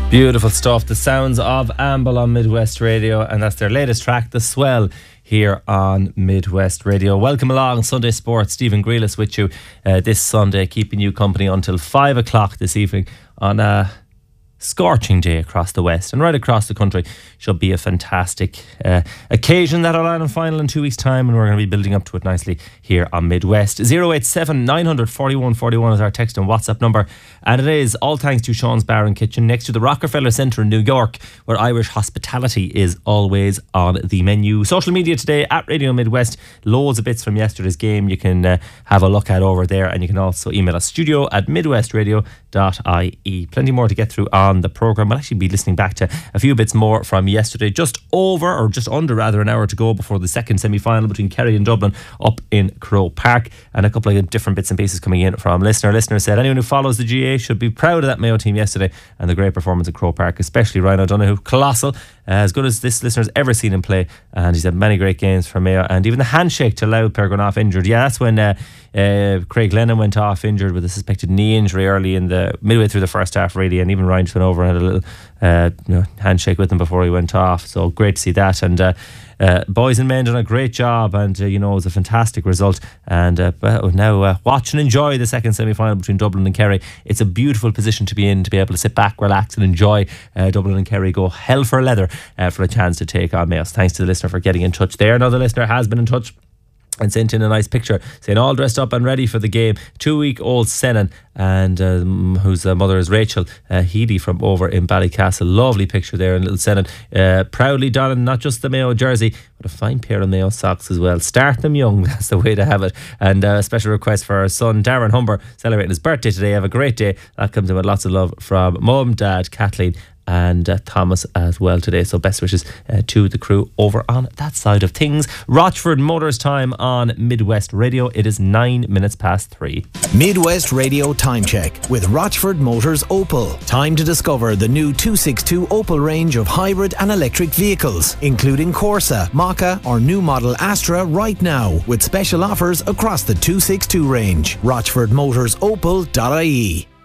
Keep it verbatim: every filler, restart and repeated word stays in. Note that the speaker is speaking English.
Beautiful stuff. The sounds of Amble on Midwest Radio, and that's their latest track, The Swell, here on Midwest Radio. Welcome along, Sunday Sports. Stephen Grealis with you uh, this Sunday, keeping you company until five o'clock this evening on a scorching day across the west and right across the country. Should be a fantastic uh, occasion, that All-Ireland final in two weeks' time, and we're going to be building up to it nicely here on Midwest. zero eight seven nine hundred forty-one forty-one is our text and WhatsApp number, and it is all thanks to Sean's Bar and Kitchen next to the Rockefeller Centre in New York, where Irish hospitality is always on the menu. Social media today at Radio Midwest, loads of bits from yesterday's game you can uh, have a look at over there, and you can also email us studio at midwestradio dot I E. Plenty more to get through on the programme. We'll actually be listening back to a few bits more from yesterday. Just over, or just under rather, an hour to go before the second semi-final between Kerry and Dublin up in Croke Park, and a couple of different bits and pieces coming in from listener. Listener said anyone who follows the G A should be proud of that Mayo team yesterday and the great performance at Croke Park, especially Ryan O'Donoghue. Colossal, uh, as good as this listener's ever seen him play, and he's had many great games for Mayo, and even the handshake to Loudpair going off injured. Yeah, that's when uh, uh, Craig Lennon went off injured with a suspected knee injury early in the midway through the first half really, and even Ryan just went over and had a little uh, you know, handshake with him before he went off. So great to see that, and uh, uh, boys and men done a great job, and uh, you know, it was a fantastic result. And uh, now uh, watch and enjoy the second semi-final between Dublin and Kerry. It's a beautiful position to be in, to be able to sit back, relax and enjoy uh, Dublin and Kerry go hell for leather uh, for a chance to take on Mayo. Thanks to the listener for getting in touch there. Another listener has been in touch and sent in a nice picture saying all dressed up and ready for the game. Two-week-old Senan, and um, whose uh, mother is Rachel uh, Heedy from over in Ballycastle. Lovely picture there, and little Senan uh, proudly donning not just the Mayo jersey but a fine pair of Mayo socks as well. Start them young, that's the way to have it. And uh, a special request for our son Darren Humber, celebrating his birthday today. Have a great day. That comes in with lots of love from Mum, Dad, Kathleen and uh, Thomas as well today. So best wishes uh, to the crew over on that side of things. Rochford Motors time on Midwest Radio. It is nine minutes past three. Midwest Radio time check with Rochford Motors Opel. Time to discover the new two sixty-two Opel range of hybrid and electric vehicles, including Corsa, Maka or new model Astra right now, with special offers across the two sixty-two range. rochford motors opel dot I E.